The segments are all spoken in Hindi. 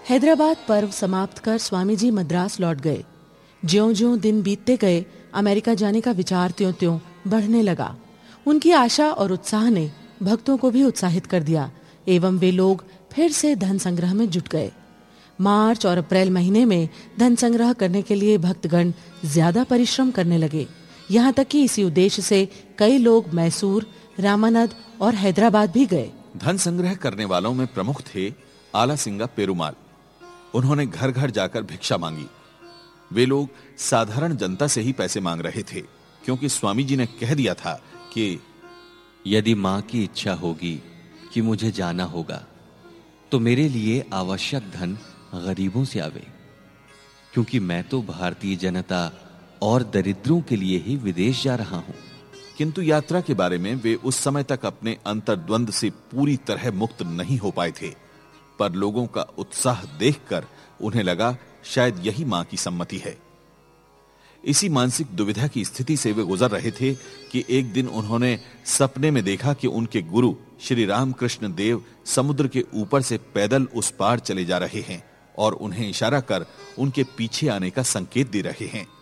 हैदराबाद पर्व समाप्त कर स्वामी जी मद्रास लौट गए। ज्यों-ज्यों दिन बीतते गए, अमेरिका जाने का विचार त्यों-त्यों बढ़ने लगा। उनकी आशा और उत्साह ने भक्तों को भी उत्साहित कर दिया एवं वे लोग फिर से धन संग्रह में जुट गए। मार्च और अप्रैल महीने में धन संग्रह करने के लिए भक्तगण ज्यादा परिश्रम करने लगे। यहाँ तक कि इसी उद्देश्य से कई लोग मैसूर, रामानद और हैदराबाद भी गए। धन संग्रह करने वालों में प्रमुख थे आलासिंगा पेरुमाल। उन्होंने घर घर जाकर भिक्षा मांगी। वे लोग साधारण जनता से ही पैसे मांग रहे थे, क्योंकि स्वामी जी ने कह दिया था कि यदि मां की इच्छा होगी कि मुझे जाना होगा तो मेरे लिए आवश्यक धन गरीबों से आवे, क्योंकि मैं तो भारतीय जनता और दरिद्रों के लिए ही विदेश जा रहा हूं। किंतु यात्रा के बारे में वे उस समय तक अपने अंतर्द्वंद से पूरी तरह मुक्त नहीं हो पाए थे, पर लोगों का उत्साह देखकर उन्हें लगा शायद यही मां की सम्मति है। इसी मानसिक दुविधा की स्थिति से वे गुजर रहे थे कि एक दिन उन्होंने सपने में देखा कि उनके गुरु श्री रामकृष्ण देव समुद्र के ऊपर से पैदल उस पार चले जा रहे हैं और उन्हें इशारा कर उनके पीछे आने का संकेत दे रहे हैं।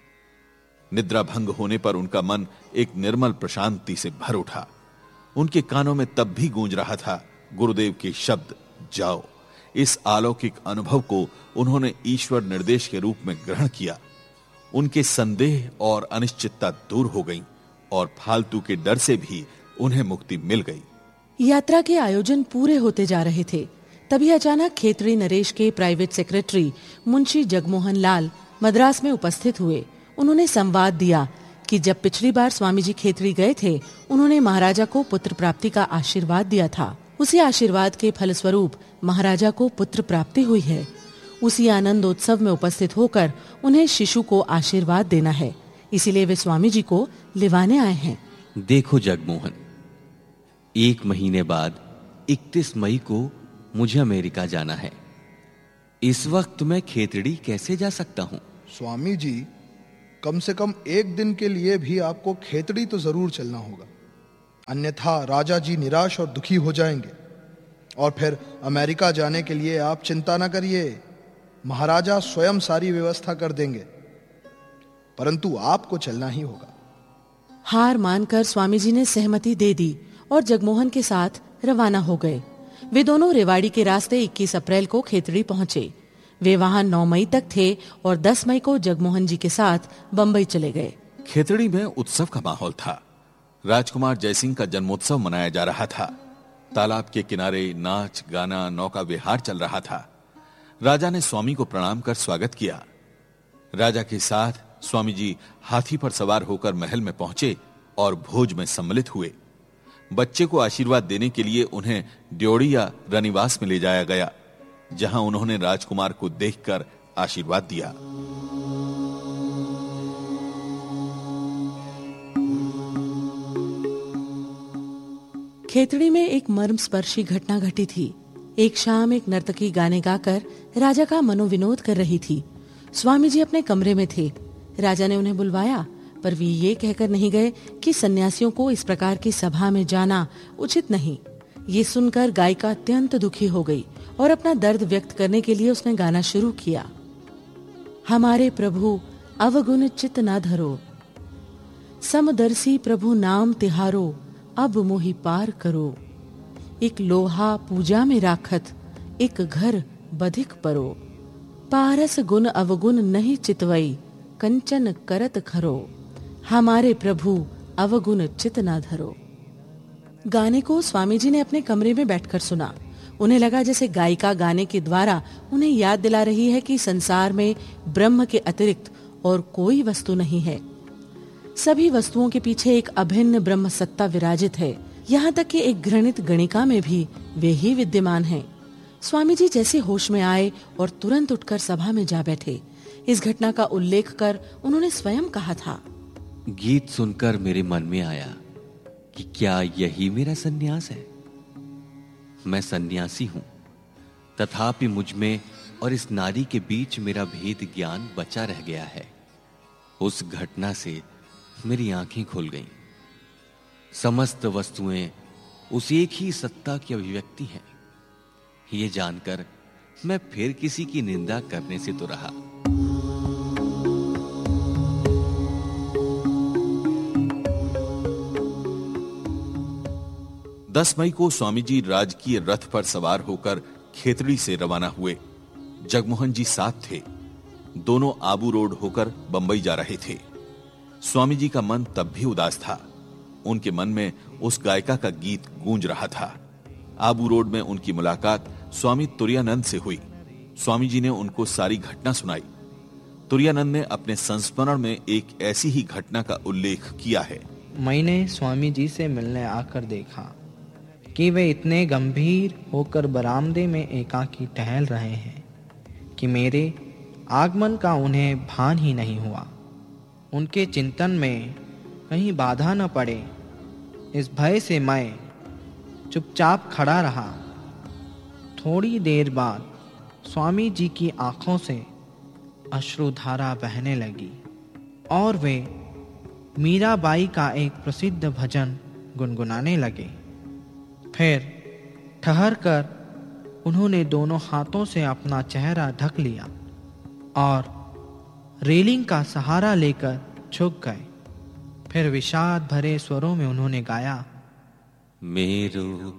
निद्रा भंग होने पर उनका मन एक निर्मल प्रशांति से भर उठा। उनके कानों में तब भी गूंज रहा था गुरुदेव के शब्द, जाओ। इस अलौकिक अनुभव को उन्होंने ईश्वर निर्देश के रूप में ग्रहण किया। उनके संदेह और अनिश्चितता दूर हो गई और फालतू के डर से भी उन्हें मुक्ति मिल गई। यात्रा के आयोजन पूरे होते जा रहे थे, तभी अचानक खेतड़ी नरेश के प्राइवेट सेक्रेटरी मुंशी जगमोहन लाल मद्रास में उपस्थित हुए। उन्होंने संवाद दिया कि जब पिछली बार स्वामी जी खेतड़ी गए थे, उन्होंने महाराजा को पुत्र प्राप्ति का आशीर्वाद दिया था। उसी आशीर्वाद के फलस्वरूप महाराजा को पुत्र प्राप्ति हुई है। उसी आनंद उत्सव में उपस्थित होकर उन्हें शिशु को आशीर्वाद देना है, इसीलिए वे स्वामी जी को लिवाने आए हैं। देखो जगमोहन, 1 महीने बाद 31 मई को मुझे अमेरिका जाना है। इस वक्त मैं खेतड़ी कैसे जा सकता हूँ? स्वामी जी, कम से कम 1 दिन के लिए भी आपको खेतड़ी तो जरूर चलना होगा, अन्यथा राजा जी निराश और दुखी हो जाएंगे। और फिर अमेरिका जाने के लिए आप चिंता न करिए, महाराजा स्वयं सारी व्यवस्था कर देंगे, परंतु आपको चलना ही होगा। हार मानकर स्वामी जी ने सहमति दे दी और जगमोहन के साथ रवाना हो गए। वे दोनों रेवाड़ी के रास्ते 21 अप्रैल को खेतड़ी पहुंचे। वे वहां 9 मई तक थे और 10 मई को जगमोहन जी के साथ बंबई चले गए। खेतड़ी में उत्सव का माहौल था। राजकुमार जयसिंह का जन्मोत्सव मनाया जा रहा था। तालाब के किनारे नाच गाना, नौका विहार चल रहा था। राजा ने स्वामी को प्रणाम कर स्वागत किया। राजा के साथ स्वामी जी हाथी पर सवार होकर महल में पहुंचे और भोज में सम्मिलित हुए। बच्चे को आशीर्वाद देने के लिए उन्हें ड्योढ़ी या रनिवास में ले जाया गया, जहां उन्होंने राजकुमार को देखकर आशीर्वाद दिया। खेतड़ी में एक मर्मस्पर्शी घटना घटी थी। एक शाम एक नर्तकी गाने गाकर राजा का मनोविनोद कर रही थी। स्वामी जी अपने कमरे में थे। राजा ने उन्हें बुलवाया, पर वे ये कहकर नहीं गए कि सन्यासियों को इस प्रकार की सभा में जाना उचित नहीं। ये सुनकर गायिका अत्यंत दुखी हो गई और अपना दर्द व्यक्त करने के लिए उसने गाना शुरू किया। हमारे प्रभु अवगुण चित ना धरो, समदर्शी प्रभु नाम तिहारो, अब मोहि पार करो। एक लोहा पूजा में राखत, एक घर बधिक परो। पारस गुण अवगुण नहीं चितवई, कंचन करत खरो। हमारे प्रभु अवगुण चित ना धरो। गाने को स्वामी जी ने अपने कमरे में बैठकर सुना। उन्हें लगा जैसे गायिका गाने के द्वारा उन्हें याद दिला रही है कि संसार में ब्रह्म के अतिरिक्त और कोई वस्तु नहीं है। सभी वस्तुओं के पीछे एक अभिन्न ब्रह्म सत्ता विराजित है। यहाँ तक कि एक घृणित गणिका में भी वे ही विद्यमान हैं। स्वामी जी जैसे होश में आए और तुरंत उठकर सभा में जा बैठे। इस घटना का उल्लेख कर उन्होंने स्वयं कहा था, गीत सुनकर मेरे मन में आया कि क्या यही मेरा सन्यास है? मैं सन्यासी हूं, तथापि मुझ में और इस नारी के बीच मेरा भेद ज्ञान बचा रह गया है। उस घटना से मेरी आंखें खुल गईं। समस्त वस्तुएं उस एक ही सत्ता की अभिव्यक्ति हैं। ये जानकर मैं फिर किसी की निंदा करने से तो रहा। 10 मई को स्वामी जी राजकीय रथ पर सवार होकर खेतड़ी से रवाना हुए। जगमोहन जी साथ थे। दोनों आबू रोड होकर बंबई जा रहे थे। स्वामी जी का मन तब भी उदास था। उनके मन में उस गायिका का गीत गूंज रहा था। आबू रोड में उनकी मुलाकात स्वामी तुरायानंद से हुई। स्वामी जी ने उनको सारी घटना सुनाई। तुरायानंद ने अपने संस्मरण में एक ऐसी ही घटना का उल्लेख किया है। मैंने स्वामी जी से मिलने आकर देखा कि वे इतने गंभीर होकर बरामदे में एकाकी टहल रहे हैं कि मेरे आगमन का उन्हें भान ही नहीं हुआ। उनके चिंतन में कहीं बाधा न पड़े, इस भय से मैं चुपचाप खड़ा रहा। थोड़ी देर बाद स्वामी जी की आंखों से अश्रुधारा बहने लगी और वे मीराबाई का एक प्रसिद्ध भजन गुनगुनाने लगे। फिर ठहर कर उन्होंने दोनों हाथों से अपना चेहरा ढक लिया और रेलिंग का सहारा लेकर झुक गए। फिर विषाद भरे स्वरों में उन्होंने गाया, मेरो